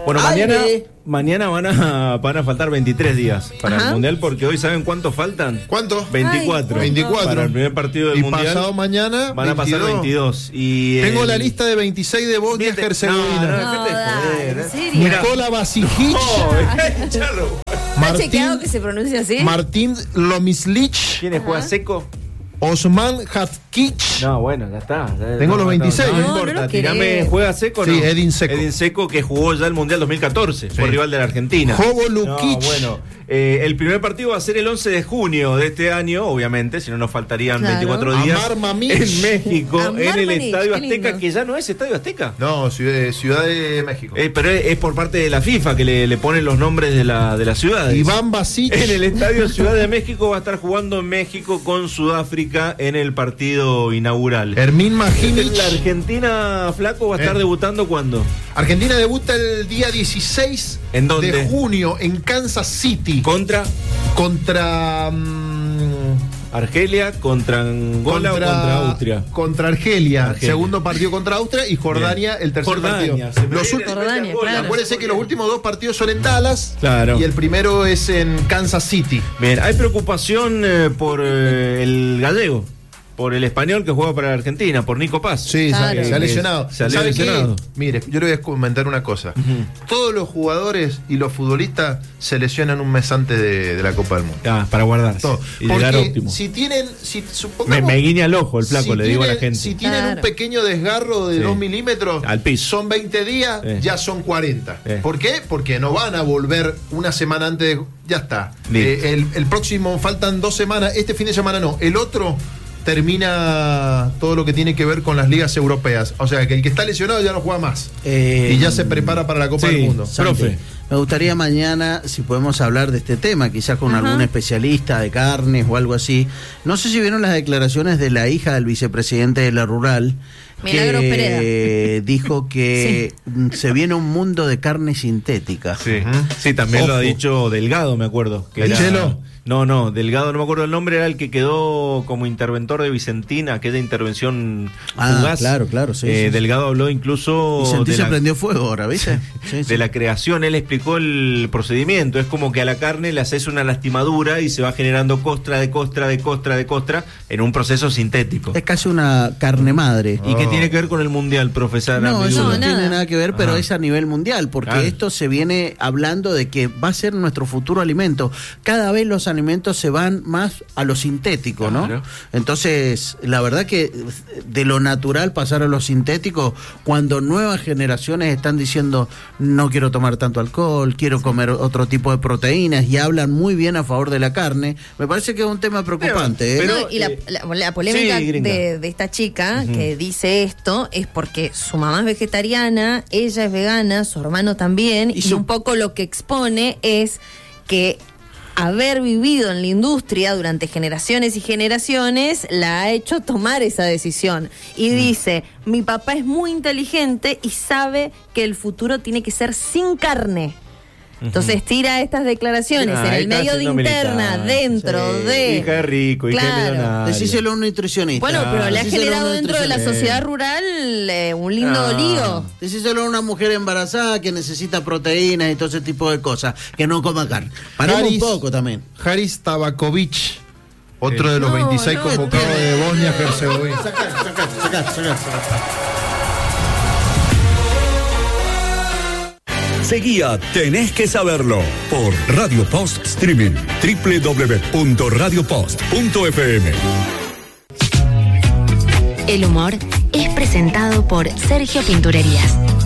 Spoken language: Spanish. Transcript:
Bueno, mañana van a faltar 23 días para el Mundial, porque hoy ¿saben cuántos faltan? ¿Cuánto? 24. 24. Para el primer partido del Mundial. Y pasado mañana van a pasar 22. Y tengo la lista de 26 de Bosnia y Herzegovina. ¿En serio? Nicola Basijic. ¿Está chequeado que se pronuncia así? Martín Lomislic. ¿Quién juega Seco? Osman Hatkic. No, bueno, ya está. Tengo los 26. No importa, tirame, ¿juega Seco? Sí, no. Edin Seco. Edin Seco, que jugó ya el Mundial 2014, fue rival de la Argentina. Jovo Lukic. No, bueno, el primer partido va a ser el 11 de junio de este año, obviamente, si no nos faltarían 24 días. En México, en el Estadio Azteca, que ya no es Estadio Azteca. No, Ciudad de México. Pero es por parte de la FIFA que le ponen los nombres de la ciudad. Iván Basic. En el Estadio Ciudad de México va a estar jugando México con Sudáfrica en el partido inaugural. Hermín Majinic. La Argentina, Flaco, va a estar debutando ¿cuándo? Argentina debuta el día 16 ¿En dónde? de junio en Kansas City. ¿Contra Argelia, contra Angola o contra Austria? Contra Argelia. Segundo partido contra Austria y Jordania. Bien. El tercer partido. Jordania, claro. Acuérdense que los últimos dos partidos son en Dallas. Claro. Y el primero es en Kansas City. Bien, hay preocupación por el gallego, por el español que juega para la Argentina, por Nico Paz. Sí, claro. se ha lesionado. ¿Sabe qué? Mire, yo le voy a comentar una cosa. Todos los jugadores y los futbolistas se lesionan un mes antes de la Copa del Mundo. Para guardarse. Todo. Y llegar óptimo. Si tienen, supongamos, me guiña el ojo el Flaco, le digo a la gente. Si tienen un pequeño desgarro de 2 milímetros, al piso, son 20 días, ya son 40. ¿Por qué? Porque no van a volver una semana antes. Ya está. El próximo, faltan 2 semanas. Este fin de semana no. El otro termina todo lo que tiene que ver con las ligas europeas. O sea, que el que está lesionado ya no juega más. Y ya se prepara para la Copa del Mundo. Profe, me gustaría mañana, si podemos hablar de este tema, quizás con algún especialista de carnes o algo así. No sé si vieron las declaraciones de la hija del vicepresidente de la Rural, Milagros que dijo que se viene un mundo de carne sintética. Sí, también lo ha dicho Delgado, me acuerdo. ¿El Chelo? No, Delgado, no me acuerdo el nombre, era el que quedó como interventor de Vicentina, aquella intervención fugaz. Claro, sí. Delgado habló incluso Vicentín se prendió fuego ahora, ¿viste? De la creación, él explicó el procedimiento. Es como que a la carne le haces una lastimadura y se va generando costra de costra en un proceso sintético. Es casi una carne madre. ¿Y qué tiene que ver con el Mundial, profesor? No, eso no tiene nada que ver, pero es a nivel mundial, porque esto se viene hablando de que va a ser nuestro futuro alimento. Cada vez los alimentos se van más a lo sintético, ¿no? Entonces, la verdad que de lo natural pasar a lo sintético, cuando nuevas generaciones están diciendo no quiero tomar tanto alcohol, quiero comer otro tipo de proteínas y hablan muy bien a favor de la carne, me parece que es un tema preocupante. Y la polémica de esta chica que dice esto es porque su mamá es vegetariana, ella es vegana, su hermano también, y un poco lo que expone es que haber vivido en la industria durante generaciones y generaciones la ha hecho tomar esa decisión. Y dice, mi papá es muy inteligente y sabe que el futuro tiene que ser sin carne. Entonces tira estas declaraciones en el medio de interna, dentro de... Hija de rico, hija de millonario. Decíselo a un nutricionista. Bueno, pero le ha generado dentro de la sociedad rural un lindo lío. Decíselo a una mujer embarazada que necesita proteínas y todo ese tipo de cosas, que no coma carne. Paremos un poco también. Haris Tabakovic, otro de los 26 convocados de Bosnia y Herzegovina. Sacá. Seguí a Tenés que Saberlo por Radio Post Streaming, www.radiopost.fm. El humor es presentado por Sergio Pinturerías.